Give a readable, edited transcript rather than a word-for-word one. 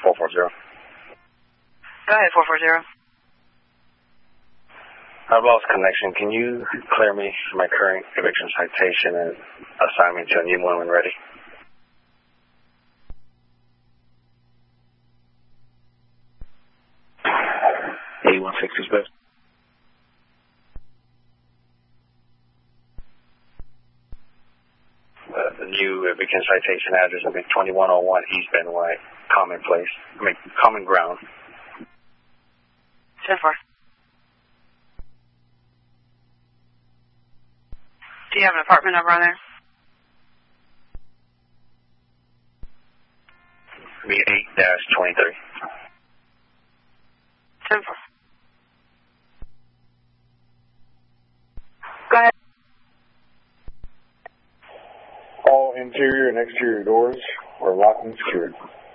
440. Go ahead, 440. I've lost connection. Can you clear me my current eviction citation and assign me to a new one when ready? 8160 is best. The new eviction citation address will be 2101 East Benway, Common Ground. 10-4. Do you have an apartment number on there? It'll be 8-23. 10-4. Go ahead. All interior and exterior doors are locked and secured.